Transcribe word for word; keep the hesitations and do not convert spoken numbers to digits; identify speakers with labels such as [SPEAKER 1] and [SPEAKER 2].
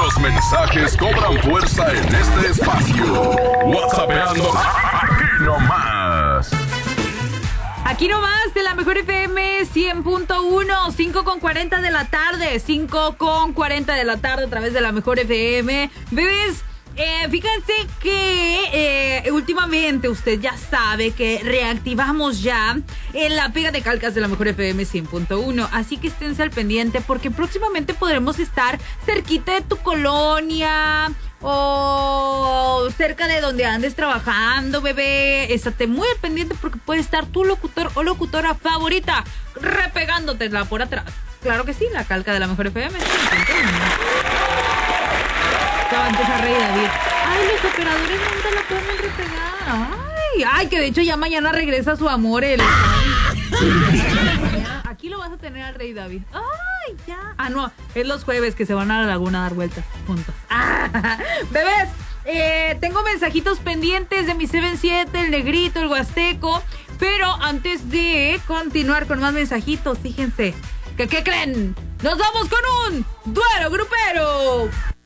[SPEAKER 1] Los mensajes cobran fuerza en este espacio. WhatsAppeando aquí nomás.
[SPEAKER 2] Aquí nomás de la mejor F M cien punto uno, cinco con cuarenta de la tarde, cinco con cuarenta de la tarde a través de la mejor F M. Bebés, eh, fíjense que eh, últimamente usted ya sabe que reactivamos ya en la pega de calcas de la mejor F M cien punto uno. Así que esténse al pendiente porque próximamente podremos estar cerquita de tu colonia o cerca de donde andes trabajando, bebé. Estate muy al pendiente porque puede estar tu locutor o locutora favorita repegándotela por atrás. Claro que sí, la calca de la mejor F M. Ya va a empezar a reír David. Ay, los operadores nunca la pueden repegar. Ay, ay, que de hecho ya mañana regresa su amor el... Aquí lo vas a tener al rey David. Ay, ya. Ah, no, es los jueves que se van a la laguna a dar vueltas juntos. Ah, bebés, eh, tengo mensajitos pendientes de mi siete siete, el negrito, el huasteco. Pero antes de continuar con más mensajitos, fíjense que, ¿qué creen? Nos vamos con un duelo grupero.